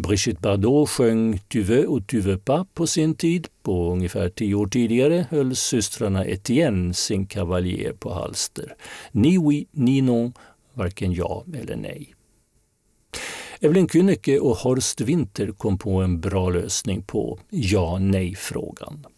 Brigitte Bardot sjöng Tu veux ou tu veux pas på sin tid. På ungefär 10 år tidigare höll systrarna Etienne sin kavaljer på halster. Ni oui, ni non, varken ja eller nej. Evelyn Künneke och Horst Winter kom på en bra lösning på ja-nej-frågan.